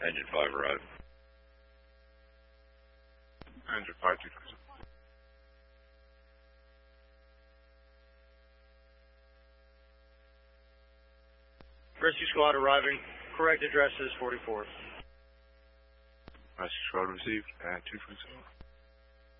Engine 5 arrived. Engine 5, 227. Rescue squad arriving. Correct address is 44. Rescue squad received at 227.